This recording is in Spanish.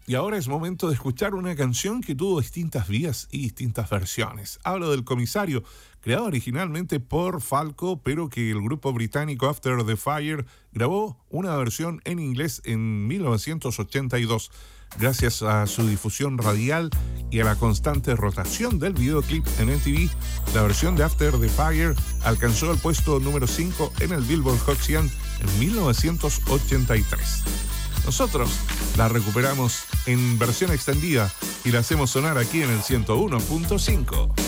Y ahora es momento de escuchar una canción que tuvo distintas vías y distintas versiones. Hablo del Comisario, creado originalmente por Falco, pero que el grupo británico After the Fire grabó una versión en inglés en 1982. Gracias a su difusión radial y a la constante rotación del videoclip en MTV, la versión de After the Fire alcanzó el puesto número 5 en el Billboard Hot 100 en 1983. Nosotros la recuperamos en versión extendida y la hacemos sonar aquí en el 101.5.